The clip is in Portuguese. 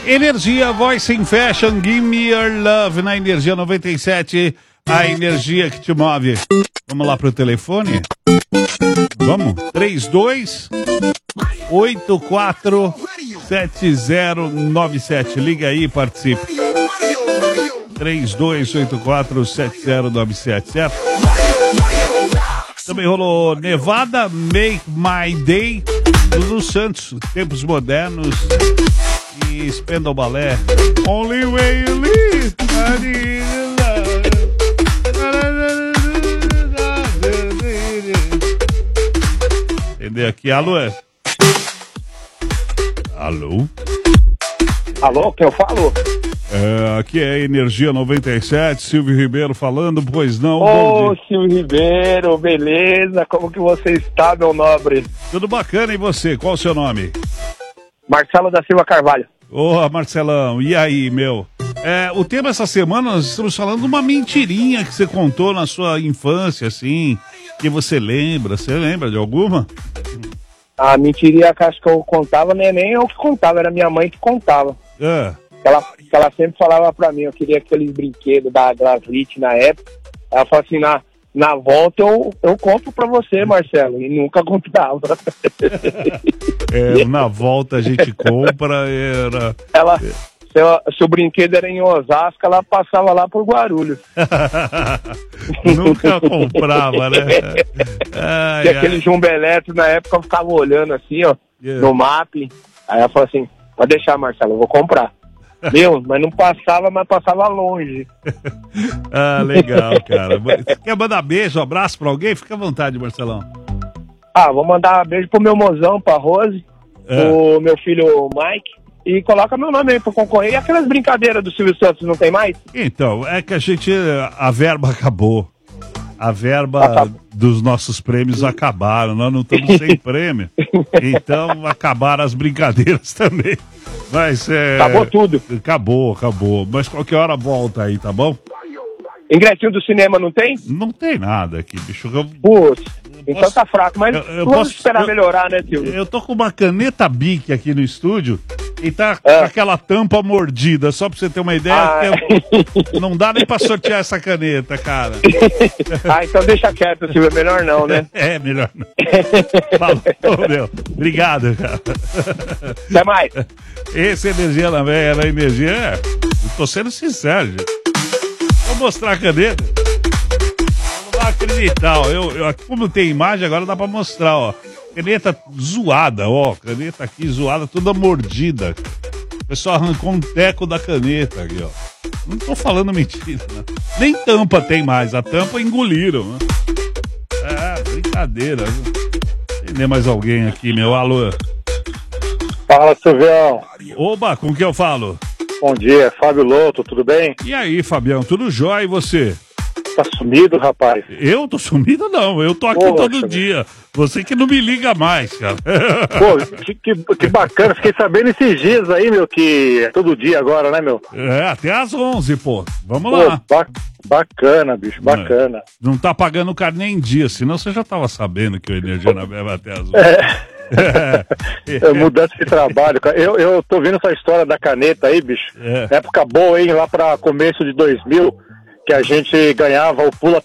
Energia Voice in Fashion, Give Me Your Love na Energia 97, a energia que te move. Vamos lá pro telefone? Vamos? 32847097. Liga aí e participe. 32847097, certo? Também rolou Nevada, Make My Day, Lulu Santos, Tempos Modernos e Spandau Ballet, Only Way You Live, I Need Love. Entendeu aqui? Alô? Alô? Alô, quem eu falo? Aqui é Energia 97, Silvio Ribeiro falando, pois não? Ô, Silvio Ribeiro, beleza? Como que você está, meu nobre? Tudo bacana, e você? Qual o seu nome? Marcelo da Silva Carvalho. Ô, Marcelão, e aí, meu? O tema essa semana, nós estamos falando de uma mentirinha que você contou na sua infância, assim, que você lembra. Você lembra de alguma? A mentirinha que acho que eu contava, não é nem eu que contava, era minha mãe que contava. Ela sempre falava pra mim, eu queria aqueles brinquedos da Glaslit na época. Ela falou assim, na volta eu compro pra você, Marcelo, e nunca comprava. Na volta a gente compra, era... Se o brinquedo era em Osasco, ela passava lá por Guarulhos. Nunca comprava, né? E aquele jumbo elétrico, na época, eu ficava olhando assim, ó, no mapa. Aí ela falou assim, pode deixar, Marcelo, eu vou comprar. Meu, mas não passava, mas passava longe. Legal, cara. Você quer mandar beijo, abraço pra alguém? Fica à vontade, Marcelão. Vou mandar beijo pro meu mozão, pra Rose, pro meu filho Mike, e coloca meu nome aí pra concorrer. E aquelas brincadeiras do Silvio Santos, não tem mais? Então, é que a verba acabou. A verba dos nossos prêmios acabaram, nós não estamos sem prêmio. Então, acabaram as brincadeiras também. Mas acabou tudo. Acabou. Mas qualquer hora volta aí, tá bom? Ingressinho do cinema não tem? Não tem nada aqui, bicho. Putz, então tá fraco, mas vamos esperar melhorar, né, Silvio? Eu tô com uma caneta Bic aqui no estúdio e tá com aquela tampa mordida, só pra você ter uma ideia. Não dá nem pra sortear essa caneta, cara. Então deixa quieto, Silvio, é melhor não, né? Melhor não. Falou, meu. Obrigado, cara. Até mais. Esse Energia na Veia, na Energia, eu tô sendo sincero, gente. Vou mostrar a caneta. Não vai acreditar, ó. Como tem imagem, agora dá pra mostrar, ó. Caneta zoada, ó. Caneta aqui zoada, toda mordida. O pessoal arrancou um teco da caneta aqui, ó. Não tô falando mentira, né? Nem tampa tem mais, a tampa engoliram, né? Brincadeira, viu? Tem mais alguém aqui, meu. Alô? Fala, Silvião. Oba, com quem eu falo? Bom dia, Fábio Loto, tudo bem? E aí, Fabião, tudo jóia, e você? Tá sumido, rapaz? Eu tô sumido, não. Eu tô aqui todo dia. Você que não me liga mais, cara. Pô, que bacana. Fiquei sabendo esses dias aí, meu, que é todo dia agora, né, meu? Até às 11, pô. Vamos lá. Bacana, bicho, bacana. Não tá pagando carne em dia, senão você já tava sabendo que o Energia na Veia vai até às 11. Mudança de trabalho, cara. Eu tô vendo essa história da caneta aí, bicho. Época boa, hein? Lá pra começo de 2000, que a gente ganhava o Pula